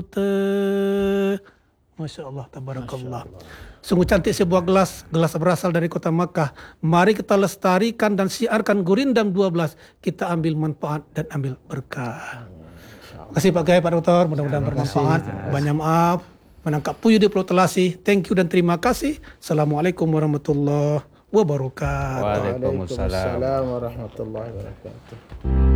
Masya Allah, tabarakallah. Sungguh cantik sebuah gelas berasal dari kota Makkah. Mari kita lestarikan dan siarkan Gurindam 12. Kita ambil manfaat dan ambil berkah. Terima kasih Pak Kiai, Pak Dokter. Mudah-mudahan bermanfaat. Banyak maaf menangkap puyuh di Pulau Telasi. Thank you dan terima kasih. Assalamualaikum warahmatullahi wabarakatuh. Waalaikumsalam. Waalaikumsalam warahmatullahi wabarakatuh.